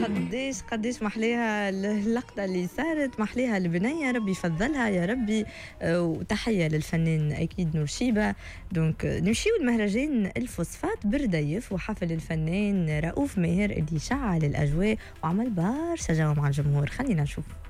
قديش محليها اللقطة اللي صارت، محليها البنية، ربي يفضلها يا ربي. وتحية للفنان أكيد نور شيبة. دونك نمشيو المهرجان الفوسفات برديف وحفل الفنان رؤوف ماهر اللي شعل الأجواء وعمل برشا جو مع الجمهور. خلينا نشوف.